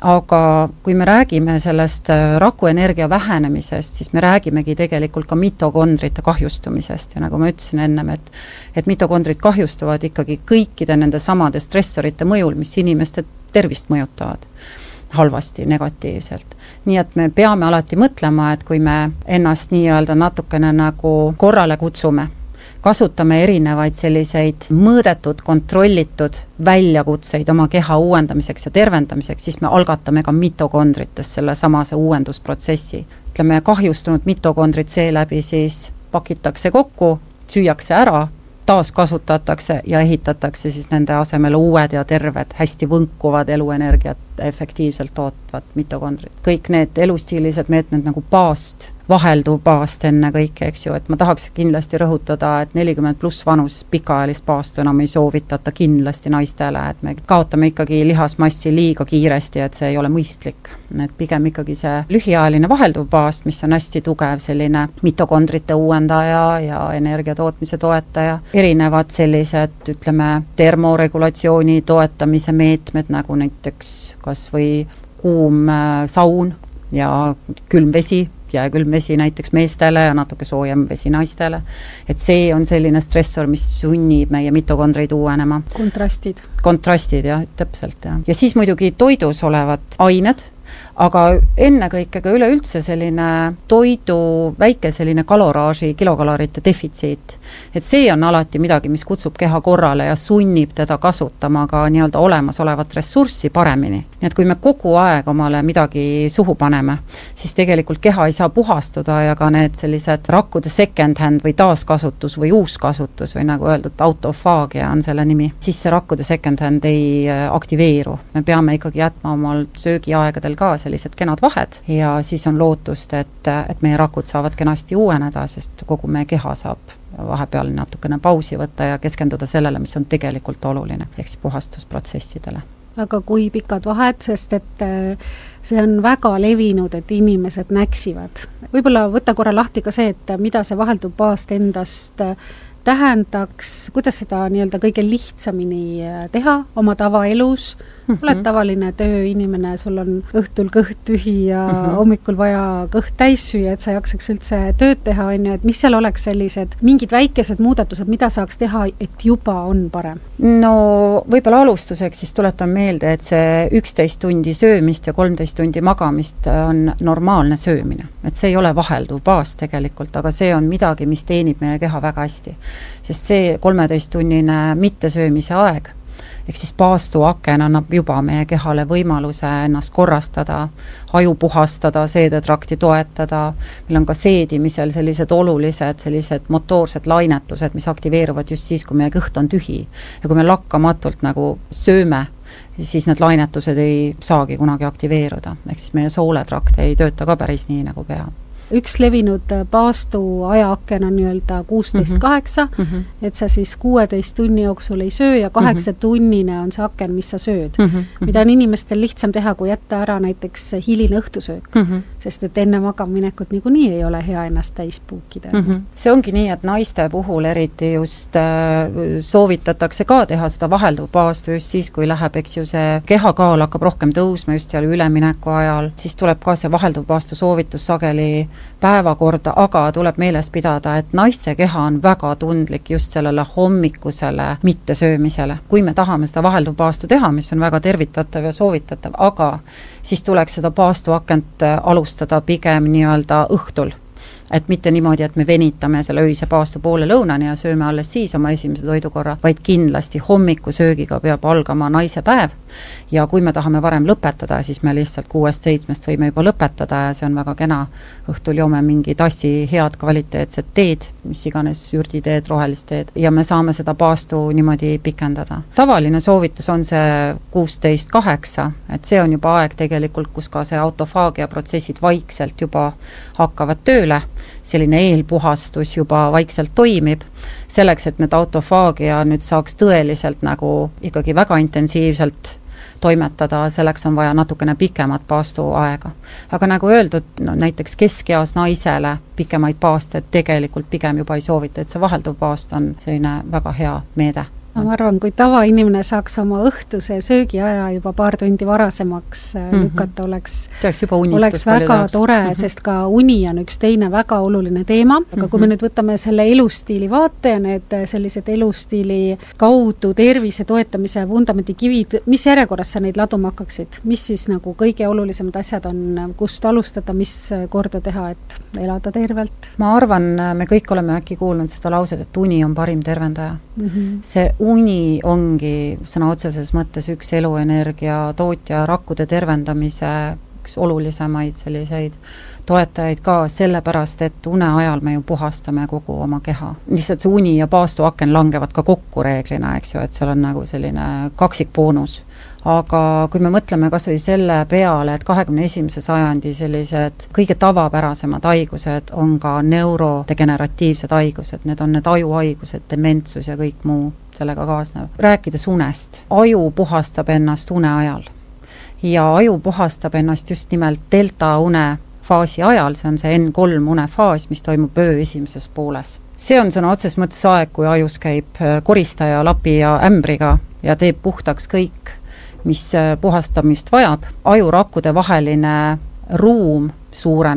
Aga kui me räägime sellest rakuenergia vähenemisest, siis me räägimegi tegelikult ka mitokondrite kahjustumisest ja nagu ma ütlesin ennem, et mitokondrid kahjustuvad ikkagi kõikide nende samade stressorite mõjul, mis inimeste tervist mõjutavad halvasti, negatiivselt. Nii et me peame alati mõtlema, et kui me ennast nii-öelda natukene nagu korrale kutsume, kasutame erinevaid selliseid mõõdetud, kontrollitud väljakutseid oma keha uuendamiseks ja tervendamiseks, siis me algatame ka mitokondrites selle samase uuendusprotsessi. Ütleme, kahjustunud mitokondrid seeläbi siis pakitakse kokku, süüakse ära, taas kasutatakse ja ehitatakse siis nende asemel uued ja terved, hästi võnkuvad eluenergiat efektiivselt tootvad mitokondrid. Kõik need elustiilised meetmed nagu paast, vahelduv paast enne kõike, eks ju, et ma tahaks kindlasti rõhutada, et 40 pluss vanuses pikaajalist paastu enam ei soovitata kindlasti naistele, et me kaotame ikkagi lihasmassi liiga kiiresti, et see ei ole mõistlik. Et pigem ikkagi see lühiajaline vahelduv paast, mis on hästi tugev selline mitokondrite uuendaja ja energia tootmise toetaja, erinevad sellised, ütleme, termoregulatsiooni toetamise meetmed, nagu näiteks kas või kuum saun ja külm vesi, jääkülm vesi näiteks meestele ja natuke soojem vesi naistele. Et see on selline stressor, mis sunnib meie mitokondreid uuenema. Kontrastid. Kontrastid, jah, täpselt, jah. Ja siis muidugi toidus olevad ained, aga ennekõike ka üleüldse selline toidu väike selline kaloraaži, kilokalorite defitsiit. Et see on alati midagi, mis kutsub keha korrale ja sunnib teda kasutama ka nii-öelda olemasolevat ressurssi paremini. Nii et kui me kogu aeg omale midagi suhu paneme, siis tegelikult keha ei saa puhastuda ja ka need sellised rakkude second hand või taaskasutus või uuskasutus või nagu öeldud, autofaagia on selle nimi, siis see rakkude second hand ei aktiveeru. Me peame ikkagi jätma omal söögiaegadel ka sellised kenad vahed ja siis on lootust, et meie rakud saavad kenasti uueneda, sest kogu meie keha saab vahepeal natukene pausi võtta ja keskenduda sellele, mis on tegelikult oluline, ehk siis puhastusprotsessidele. Aga kui pikad vahed, sest et see on väga levinud, et inimesed näksivad. Võib-olla võtta korra lahti ka see, et mida see vahelduv paast endast tähendaks, kuidas seda nii-öelda kõige lihtsamini teha oma tavaelus. Oled tavaline tööinimene, sul on õhtul kõht tühi ja hommikul vaja kõht täis süüa, et sa jaksaks üldse tööd teha, et mis seal oleks sellised mingid väikesed muudatused, mida saaks teha, et juba on parem? No võib-olla alustuseks siis tuletan meelde, et see 11 tundi söömist ja 13 tundi magamist on normaalne söömine. Et see ei ole vahelduv baas tegelikult, aga see on midagi, mis teenib meie keha väga hästi. Sest see 13-tunnine mittesöömise aeg, ehk siis paastuaken annab juba meie kehale võimaluse ennast korrastada, aju puhastada, seedetrakti toetada. Meil on ka seedimisel sellised olulised, sellised motoorsed lainetused, mis aktiveeruvad just siis, kui meie kõht on tühi. Ja kui me lakkamatult nagu sööme, siis need lainetused ei saagi kunagi aktiveeruda. Ehk siis meie sooletrakt ei tööta ka päris nii nagu peab. Üks levinud paastu ajaaken on nii-öelda 16-8, et sa siis 16 tunni jooksul ei söö ja 8-tunnine on see aken, mis sa sööd. Mida on inimestel lihtsam teha, kui jätta ära näiteks hiline õhtusöök, sest et enne magaminekut niikuinii ei ole hea ennast täis puukida. See ongi nii, et naiste puhul eriti just soovitatakse ka teha seda vahelduv paastu just siis, kui läheb, eks ju, see kehakaal hakkab rohkem tõusma just seal ülemineku ajal, siis tuleb ka see vahelduv paastu soovitus sageli päevakorda, aga tuleb meeles pidada, et naiste keha on väga tundlik just sellele hommikusele mittesöömisele. Kui me tahame seda vahelduv paastu teha, mis on väga tervitatav ja soovitatav, aga siis tuleks seda paastuakent alustada pigem nii-öelda õhtul. Et mitte niimoodi, et me venitame selle öise paastu poole lõunani ja sööme alles siis oma esimese toidukorra, vaid kindlasti hommikusöögiga peab algama naise päev. Ja kui me tahame varem lõpetada, siis me lihtsalt 6-7 võime juba lõpetada ja see on väga kena. Õhtul joome mingi tassi head kvaliteetset teed, mis iganes ürditeed, rohelist teed ja me saame seda paastu niimoodi pikendada. Tavaline soovitus on see 16-8, et see on juba aeg tegelikult, kus ka see autofaagia protsessid vaikselt juba hakkavad tööle. Selline eelpuhastus juba vaikselt toimib. Selleks, et need autofaagia nüüd saaks tõeliselt nagu ikkagi väga intensiivselt toimetada, selleks on vaja natukene pikemat paastuaega. Aga nagu öeldud, näiteks keskeas naisele pikemaid paaste tegelikult pigem juba ei soovita, et see vahelduv paast on selline väga hea meede. Ma arvan, kui tavainimene saaks oma õhtuse söögiaja juba paar tundi varasemaks lükata, oleks väga tore, sest ka uni on üks teine väga oluline teema. Aga kui me nüüd võtame selle elustiili vaate ja need sellised elustiili kaudu tervise toetamise vundamendi kivid, mis järjekorras sa neid laduma hakkaksid? Mis siis nagu kõige olulisemad asjad on, kust alustada, mis korda teha, et elada tervelt? Ma arvan, me kõik oleme äkki kuulnud seda lauset, et uni on parim tervendaja. See uni ongi sõna otseses mõttes üks eluenergia tootja rakkude tervendamise üks olulisemaid selliseid toetajaid ka sellepärast, et une ajal me ju puhastame kogu oma keha. Lihtsalt see uni ja paastuaken langevad ka kokku reeglina, eks ju, et seal on nagu selline kaksikboonus. Aga kui me mõtleme kas või selle peale, et 21. sajandi sellised kõige tavapärasemad haigused on ka neurodegeneratiivsed haigused, need on need ajuhaigused, dementsus ja kõik muu sellega kaasnev. Rääkides unest, aju puhastab ennast une ajal ja aju puhastab ennast just nimelt delta une faasi ajal, see on see N3 unefaas, mis toimub öö esimeses pooles. See on sõna otses mõttes aeg, kui ajus käib koristaja, lapi ja ämbriga ja teeb puhtaks kõik, mis puhastamist vajab. Ajurakkude vaheline ruum suureneb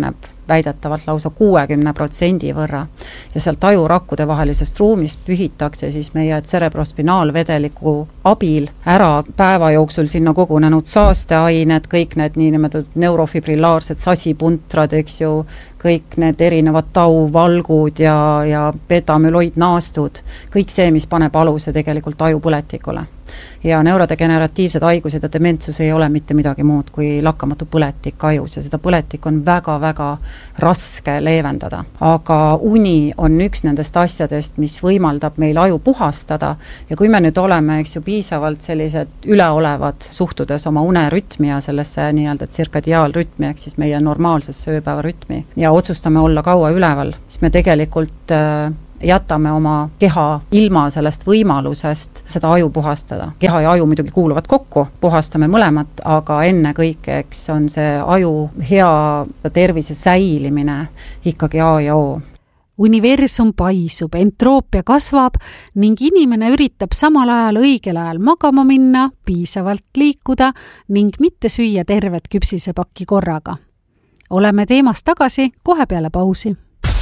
väidetavalt lausa 60% võrra. Ja sealt ajurakkude vahelisest ruumist pühitakse siis meie cerebrospinaalvedeliku abil ära päeva jooksul sinna kogunenud saasteained, kõik need niinimetatud neurofibrilaarsed sasipuntrad, eks ju, kõik need erinevad tauvalgud ja betamüloidnaastud, kõik see, mis paneb aluse tegelikult ajupõletikule. Ja neurodegeneratiivsed haigused ja dementsus ei ole mitte midagi muud kui lakkamatu põletik ajus ja seda põletik on väga-väga raske leevendada. Aga uni on üks nendest asjadest, mis võimaldab meil aju puhastada ja kui me nüüd oleme, eks ju, piisavalt sellised üleolevad suhtudes oma unerütmi ja sellesse nii-öelda tsirkadiaalrütmi, ehk siis meie normaalsesse ööpäevarütmi ja otsustame olla kaua üleval, siis me tegelikult jätame oma keha ilma sellest võimalusest seda aju puhastada. Keha ja aju muidugi kuuluvad kokku, puhastame mõlemat, aga enne kõike, eks on see aju hea tervise säilimine ikkagi A ja O. Universum paisub, entroopia kasvab ning inimene üritab samal ajal õigel ajal magama minna, piisavalt liikuda ning mitte süüa tervet küpsisepakki korraga. Oleme teemast tagasi kohe peale pausi.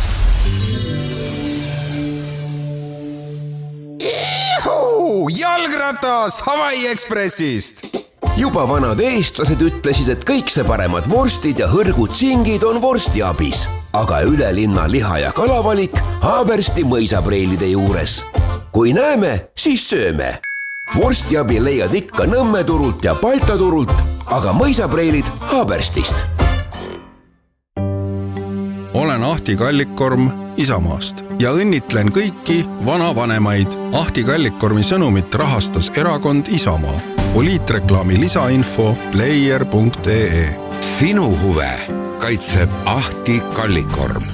Jalgratas Hawaii Expressist! Juba vanad eestlased ütlesid, et kõik see paremad vorstid ja hõrgud singid on vorstiabis, aga ülelinna liha- ja kalavalik Haabersti mõisapreilide juures. Kui näeme, siis sööme. Vorstiabi leiad ikka Nõmme turult ja Balta turult, aga mõisapreilid Haaberstist. Olen Ahti Kallikkorm Isamaast ja õnnitlen kõiki vanavanemaid. Ahti Kallikkormi sõnumit rahastas erakond Isamaa. Poliitreklaami lisainfo player.ee. Sinu huve kaitseb Ahti Kallikkorm.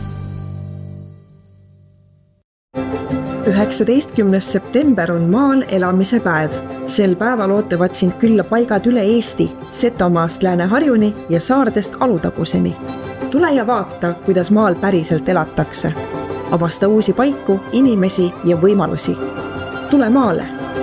19. september on maal elamise päev. Sel päeval ootavad sind külla paigad üle Eesti, Setomaast Lääne-Harjuni ja saardest Alutaguseni. Tule ja vaata, kuidas maal päriselt elatakse. Avasta uusi paiku, inimesi ja võimalusi. Tule maale!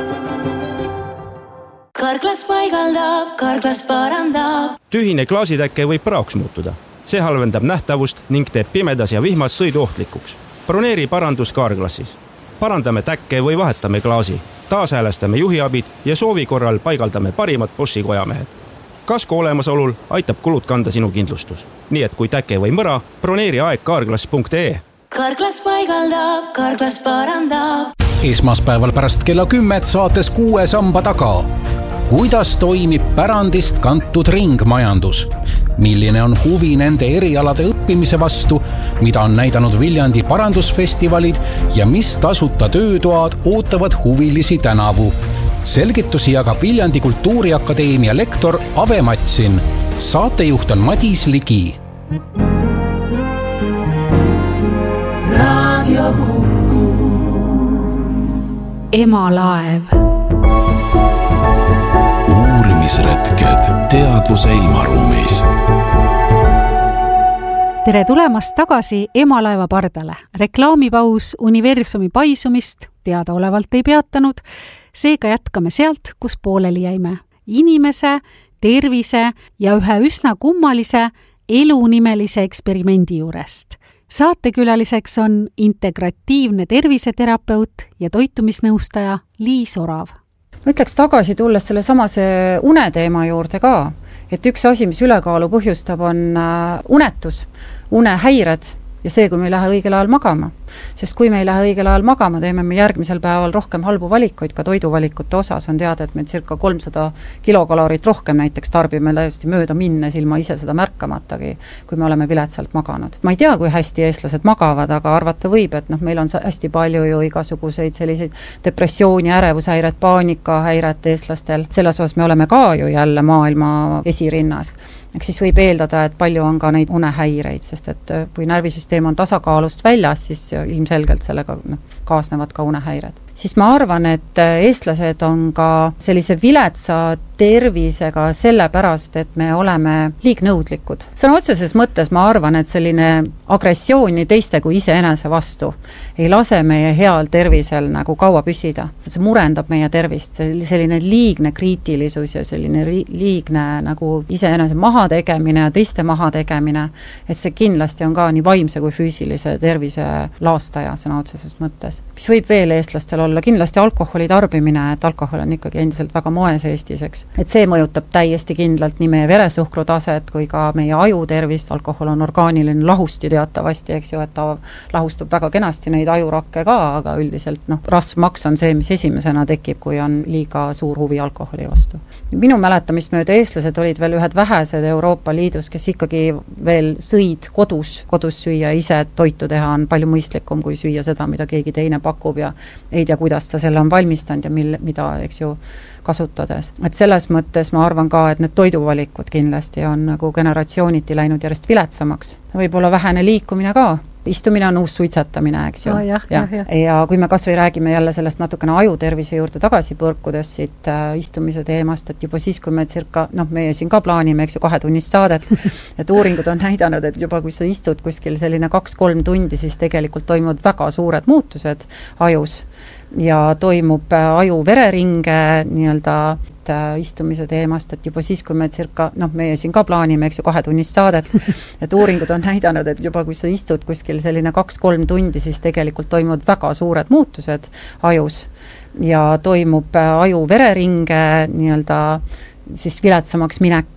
Karklas paigaldab, Karklas parandab. Tühine klaasitäkke võib praoks muutuda. See halvendab nähtavust ning teeb pimedas ja vihmas sõidu ohtlikuks. Broneeri parandus Karklassis. Parandame täkke või vahetame klaasi. Taashäälestame juhiabid ja soovi korral paigaldame parimad Boschi kojamehed. Kasko olemasolul aitab kulud kanda sinu kindlustus. Nii et kui täke või mõra, broneeri aeg karklas.ee. Karklas paigaldab, Karklas parandab. Esmaspäeval pärast kella 10 saates 6 samba taga. Kuidas toimib pärandist kantud ringmajandus? Milline on huvi nende erialade õppimise vastu, mida on näidanud Viljandi parandusfestivalid ja mis tasuta töötoad ootavad huvilisi tänavu? Selgitusi jagab Viljandi Kultuuriakadeemia lektor Ave Matsin. Saatejuht on Madis Ligi. Radio Kuku. Emalaev. Uurimisretked teadvuse ilmaruumis. Tere tulemast tagasi Emalaeva pardale. Reklaamipaus Universumi paisumist teadaolevalt ei peatanud. Seega jätkame sealt, kus pooleli jäime. Inimese, tervise ja ühe üsna kummalise elunimelise eksperimendi juurest. Saatekülaliseks on integratiivne terviseterapeut ja toitumisnõustaja Liis Orav. Ma ütleks tagasi tulles selle samase uneteema juurde ka, et üks asi, mis ülekaalu põhjustab, on unetus, unehäired ja see, kui me ei lähe õigel ajal magama. Sest kui me ei lähe õigel ajal magama, teeme me järgmisel päeval rohkem halbu valikuid, ka toiduvalikute osas on teada, et me circa 300 kilokalorit rohkem näiteks tarbime täiesti mööda minnes ilma ise seda märkamatagi, kui me oleme viletsalt maganud. Ma ei tea, kui hästi eestlased magavad, aga arvata võib, et meil on hästi palju ju igasuguseid selliseid depressiooni, ärevushäiret, paanikahäiret eestlastel. Selles osas me oleme ka ju jälle maailma esirinnas. Eks siis võib eeldada, et palju on ka neid unehäireid, sest et kui närvisüsteem on tasakaalust väljas, siis ilmselgelt sellega kaasnevad ka unehäired. siis ma arvan, et eestlased on ka sellise viletsa tervisega sellepärast, et me oleme liignõudlikud. Sõna otseses mõttes ma arvan, et selline agressioon nii teiste kui iseenese vastu ei lase meie heal tervisel nagu kaua püsida. See murendab meie tervist, selline liigne kriitilisus ja selline liigne nagu iseenese mahategemine ja teiste mahategemine, et see kindlasti on ka nii vaimse kui füüsilise tervise laastaja sõna otseses mõttes. Mis võib veel eestlastel olla? Kindlasti alkoholi tarbimine, et alkohol on ikkagi endiselt väga moes Eestis, eks. Et see mõjutab täiesti kindlalt nii meie veresuhkru taset kui ka meie aju tervist. Alkohol on orgaaniline lahusti teatavasti, eks ju, et ta lahustab väga kenasti neid ajurakke ka, aga üldiselt rasvmaks on see, mis esimesena tekib, kui on liiga suur huvi alkoholi vastu. Minu mäletamist mööda eestlased olid veel ühed vähesed Euroopa Liidus, kes ikkagi veel sõid kodus süüa, ise toitu teha on palju mõistlikum kui süüa seda, mida keegi teine pakub ja ei tea, kuidas ta selle on valmistanud ja mida, eks ju, kasutades. Et selles mõttes ma arvan ka, et need toiduvalikud kindlasti on nagu generatsiooniti läinud järjest viletsamaks. Võib-olla vähene liikumine ka. Istumine on uus suitsetamine, eks ju. Ja kui me kasvõi räägime jälle sellest natukene ajutervise juurde tagasi põrkudes siit istumise teemast, et juba siis, kui me meie siin ka plaanime, eks ju, 2-tunnist saadet, et uuringud on näidanud, et juba kui sa istud kuskil selline 2-3 tundi, siis tegelikult toimuvad väga suured muutused ajus ja toimub aju vereringe nii-öelda istumise teemast, et juba siis, kui me meie siin ka plaanime, eks ju, 2-tunnist saadet, et uuringud on näidanud, et juba kui sa istud kuskil selline 2-3 tundi, siis tegelikult toimuvad väga suured muutused ajus ja toimub aju vereringe nii-öelda siis viletsamaks minek